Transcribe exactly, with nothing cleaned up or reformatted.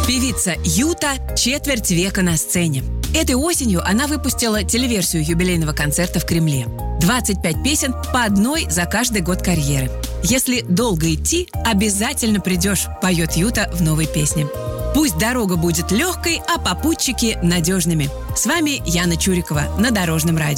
Певица Юта четверть века на сцене. Этой осенью она выпустила телеверсию юбилейного концерта в Кремле. двадцать пять песен по одной за каждый год карьеры. «Если долго идти, обязательно придешь», поет Юта в новой песне. Пусть дорога будет легкой, а попутчики надежными. С вами Яна Чурикова на Дорожном радио.